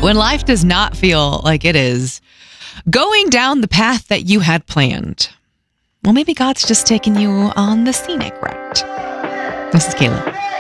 when life does not feel like it is going down the path that you had planned. Well, maybe God's just taking you on the scenic route. This is Kayla.